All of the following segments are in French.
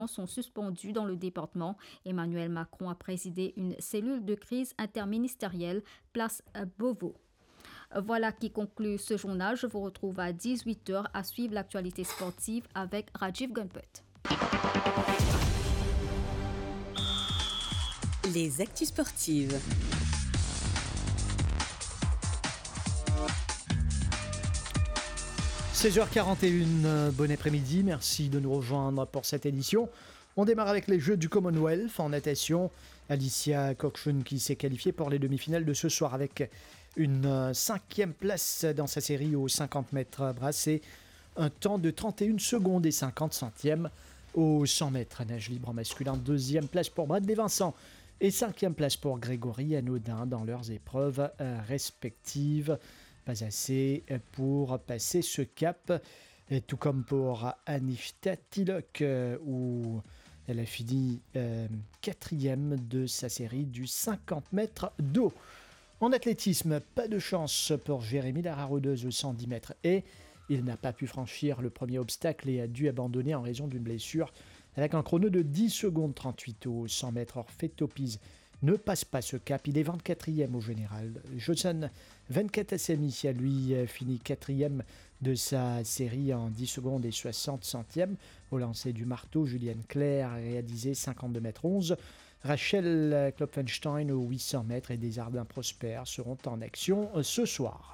sont suspendus dans le département. Emmanuel Macron a présidé une cellule de crise interministérielle, place Beauvau. Voilà qui conclut ce journal. Je vous retrouve à 18h à suivre l'actualité sportive avec Rajiv Gunput. Les actus sportives. « 16h41, bon après-midi, merci de nous rejoindre pour cette édition. On démarre avec les Jeux du Commonwealth en natation. Alicia Cockshun qui s'est qualifiée pour les demi-finales de ce soir avec une 5e place dans sa série aux 50 mètres brassés. Un temps de 31 secondes et 50 centièmes aux 100 mètres nage libre masculin. 2e place pour Bradley Vincent et 5e place pour Grégory Hanaudin dans leurs épreuves respectives. Pas assez pour passer ce cap, tout comme pour Anishta Tilok, où elle a fini 4e de sa série du 50 mètres d'eau. En athlétisme, pas de chance pour Jérémy Lararodeuse aux 110 mètres et il n'a pas pu franchir le premier obstacle et a dû abandonner en raison d'une blessure avec un chrono de 10 secondes 38 aux 100 mètres. Orphée Topiz ne passe pas ce cap, il est 24e au général. Johnson 24 Assemi a lui fini 4e de sa série en 10 secondes et 60 centièmes. Au lancer du marteau, Julienne Claire a réalisé 52 mètres 11. Rachel Klopfenstein aux 800 mètres et Desjardins Prosper seront en action ce soir.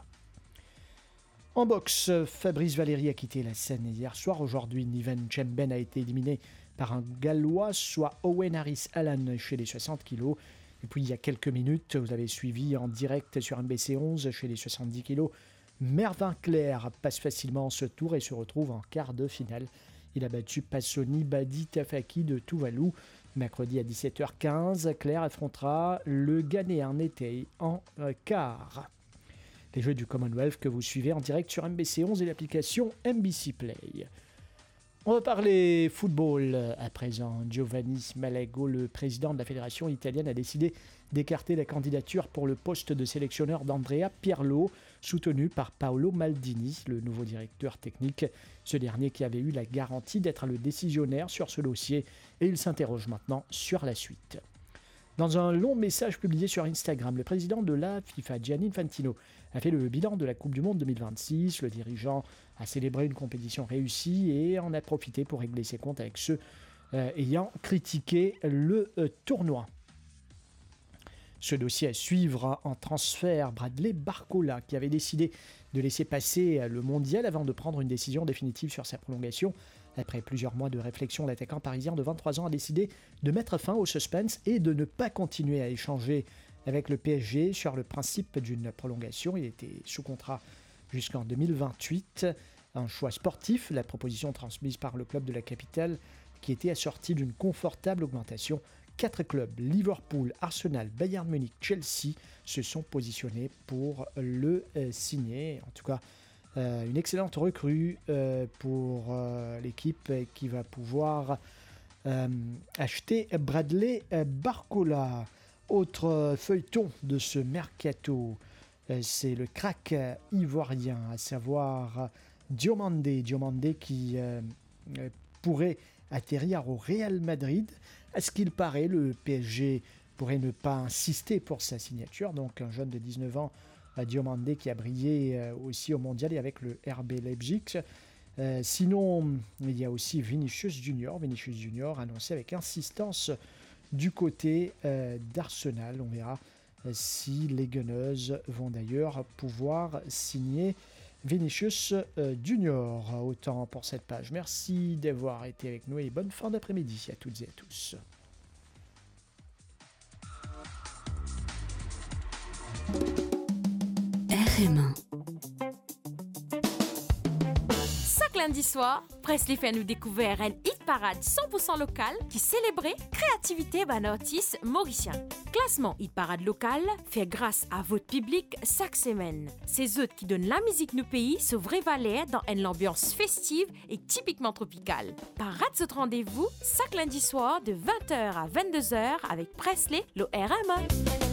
En boxe, Fabrice Valéry a quitté la scène hier soir. Aujourd'hui, Niven Chemben a été éliminé par un Gallois, soit Owen Harris Allen chez les 60 kg. Et puis il y a quelques minutes, vous avez suivi en direct sur MBC 11 chez les 70 kg. Mervyn Claire passe facilement ce tour et se retrouve en quart de finale. Il a battu Passoni Badi Tafaki de Tuvalu. Mercredi à 17h15, Claire affrontera le Ghanéen Netei en quart. Les Jeux du Commonwealth que vous suivez en direct sur MBC 11 et l'application MBC Play. On va parler football à présent. Giovanni Malago, le président de la fédération italienne, a décidé d'écarter la candidature pour le poste de sélectionneur d'Andrea Pirlo, soutenu par Paolo Maldini, le nouveau directeur technique. Ce dernier qui avait eu la garantie d'être le décisionnaire sur ce dossier et il s'interroge maintenant sur la suite. Dans un long message publié sur Instagram, le président de la FIFA, Gianni Infantino, a fait le bilan de la Coupe du Monde 2026. Le dirigeant a célébré une compétition réussie et en a profité pour régler ses comptes avec ceux ayant critiqué le tournoi. Ce dossier à suivre en transfert, Bradley Barcola, qui avait décidé de laisser passer le mondial avant de prendre une décision définitive sur sa prolongation. Après plusieurs mois de réflexion, l'attaquant parisien de 23 ans a décidé de mettre fin au suspense et de ne pas continuer à échanger avec le PSG sur le principe d'une prolongation. Il était sous contrat jusqu'en 2028. Un choix sportif, la proposition transmise par le club de la capitale qui était assortie d'une confortable augmentation. 4 clubs, Liverpool, Arsenal, Bayern Munich, Chelsea, se sont positionnés pour le signer. En tout cas, une excellente recrue pour l'équipe qui va pouvoir acheter Bradley Barcola. Autre feuilleton de ce mercato, c'est le crack ivoirien, à savoir Diomandé qui pourrait atterrir au Real Madrid. À ce qu'il paraît, le PSG pourrait ne pas insister pour sa signature. Donc un jeune de 19 ans, Diomandé, qui a brillé aussi au mondial et avec le RB Leipzig. Sinon, il y a aussi Vinicius Junior annoncé avec insistance du côté d'Arsenal. On verra si les Gunners vont d'ailleurs pouvoir signer Vinicius Junior. Autant pour cette page. Merci d'avoir été avec nous et bonne fin d'après-midi à toutes et à tous. RM1. Chaque lundi soir, Presley fait nous découvrir une hit parade 100% locale qui célébrait créativité d'un artiste mauricien. Classement hit parade local fait grâce à votre public chaque semaine. C'est eux qui donnent la musique nous pays ce vrai valet dans une ambiance festive et typiquement tropicale. Par rate ce rendez-vous chaque lundi soir de 20h à 22h avec Presley, le RM1.